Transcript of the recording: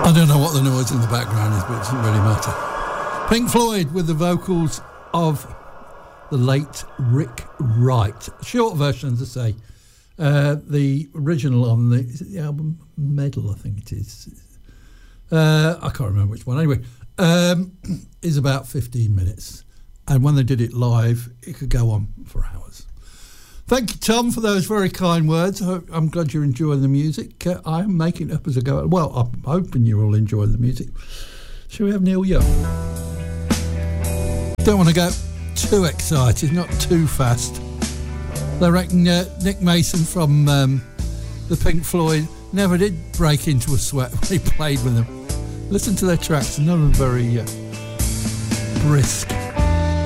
I don't know what the noise in the background is, but it doesn't really matter. Pink Floyd with the vocals of the late Rick Wright. Short version, as I say. The original on the album Medal, I think it is. I can't remember which one. Anyway, is about 15 minutes. And when they did it live, it could go on for hours. Thank you, Tom, for those very kind words. I'm glad you're enjoying the music. I'm making it up as I go. Well, I'm hoping you're all enjoying the music. Shall we have Neil Young? Don't want to go too excited, not too fast. I reckon Nick Mason from the Pink Floyd never did break into a sweat when he played with them. Listen to their tracks, none of them very brisk.